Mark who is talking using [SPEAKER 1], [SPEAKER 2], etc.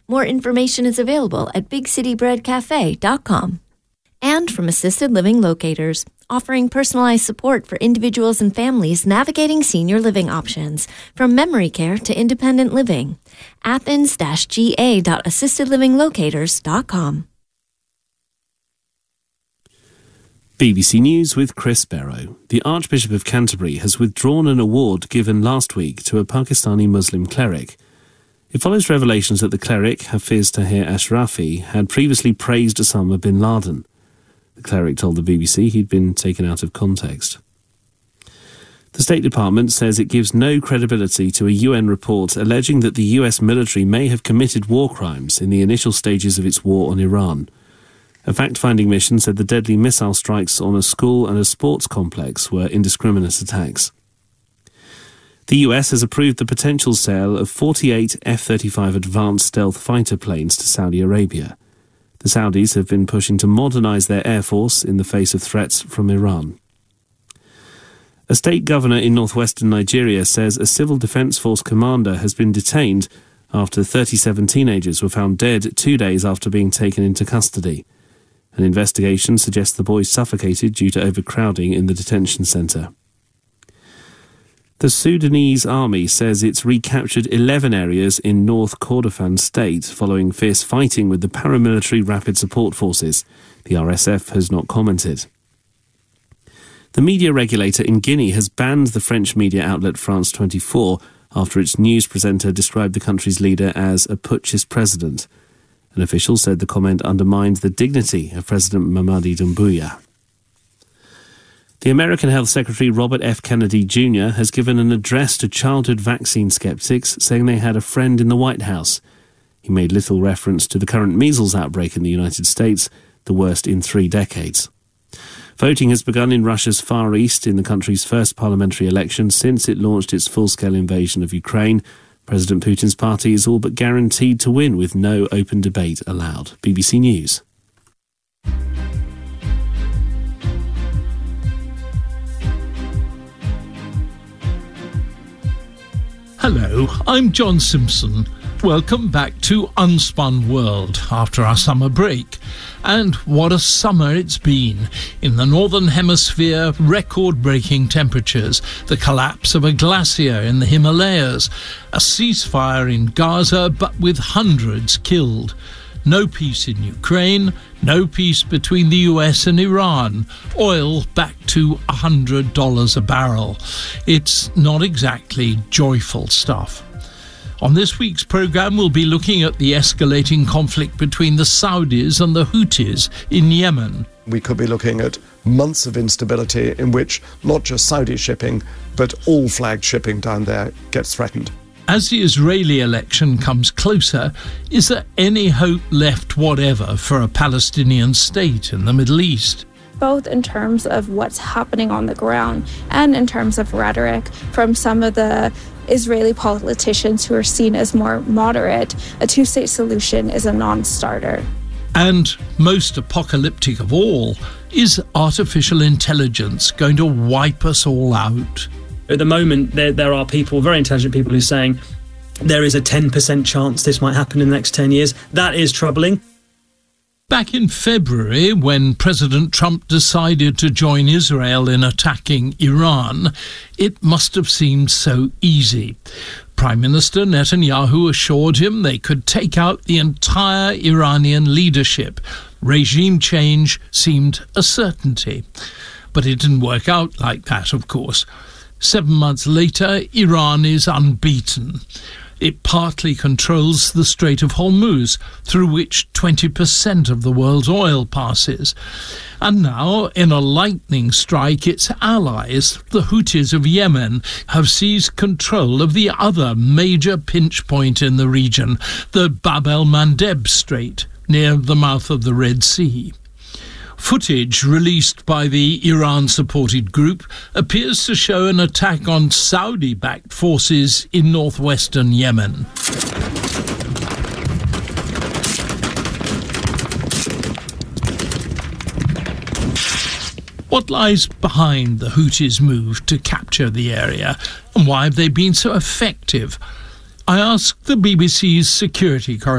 [SPEAKER 1] More information is available at bigcitybreadcafe.com. And from Assisted Living Locators, offering personalized support for individuals and families navigating senior living options, from memory care to independent living. Athens-ga.assistedlivinglocators.com.
[SPEAKER 2] BBC News with Chris Barrow. The Archbishop of Canterbury has withdrawn an award given last week to a Pakistani Muslim cleric. It follows revelations that the cleric, Hafiz Tahir Ashrafi, had previously praised Osama bin Laden. The cleric told the BBC he'd been taken out of context. The State Department says it gives no credibility to a UN report alleging that the US military may have committed war crimes in the initial stages of its war on Iran. A fact-finding mission said the deadly missile strikes on a school and a sports complex were indiscriminate attacks. The US has approved the potential sale of 48 F-35 advanced stealth fighter planes to Saudi Arabia. The Saudis have been pushing to modernise their air force in the face of threats from Iran. A state governor in northwestern Nigeria says a civil defence force commander has been detained after 37 teenagers were found dead 2 days after being taken into custody. An investigation suggests the boys suffocated due to overcrowding in the detention centre. The Sudanese army says it's recaptured 11 areas in North Kordofan state following fierce fighting with the paramilitary Rapid Support Forces. The RSF has not commented. The media regulator in Guinea has banned the French media outlet France 24 after its news presenter described the country's leader as a putschist president. An official said the comment undermined the dignity of President Mamadi Doumbouya. The American Health Secretary Robert F. Kennedy Jr. has given an address to childhood vaccine skeptics, saying they had a friend in the White House. He made little reference to the current measles outbreak in the United States, the worst in 3 decades. Voting has begun in Russia's Far East in the country's first parliamentary election since it launched its full-scale invasion of Ukraine. President Putin's party is all but guaranteed to win with no open debate allowed. BBC News.
[SPEAKER 3] Hello, I'm John Simpson. Welcome back to Unspun World after our summer break. And what a summer it's been. In the Northern Hemisphere, record-breaking temperatures, the collapse of a glacier in the Himalayas, a ceasefire in Gaza but with hundreds killed. No peace in Ukraine, no peace between the US and Iran. Oil back to $100 a barrel. It's not exactly joyful stuff. On this week's programme, we'll be looking at the escalating conflict between the Saudis and the Houthis in Yemen.
[SPEAKER 4] We could be looking at months of instability in which not just Saudi shipping, but all flagged shipping down there gets threatened.
[SPEAKER 3] As the Israeli election comes closer, is there any hope left whatever for a Palestinian state in the Middle East?
[SPEAKER 5] Both in terms of what's happening on the ground and in terms of rhetoric from some of the Israeli politicians who are seen as more moderate, a two-state solution is a non-starter.
[SPEAKER 3] And most apocalyptic of all, is artificial intelligence going to wipe us all out?
[SPEAKER 6] At the moment, there are people, very intelligent people, who are saying there is a 10% chance this might happen in the next 10 years. That is troubling.
[SPEAKER 3] Back in February, when President Trump decided to join Israel in attacking Iran, it must have seemed so easy. Prime Minister Netanyahu assured him they could take out the entire Iranian leadership. Regime change seemed a certainty. But it didn't work out like that, of course. 7 months later, Iran is unbeaten. It partly controls the Strait of Hormuz, through which 20% of the world's oil passes. And now, in a lightning strike, its allies, the Houthis of Yemen, have seized control of the other major pinch point in the region, the Bab el-Mandeb Strait, near the mouth of the Red Sea. Footage released by the Iran-supported group appears to show an attack on Saudi-backed forces in northwestern Yemen. What lies behind the Houthis' move to capture the area, and why have they been so effective? I asked the BBC's security correspondent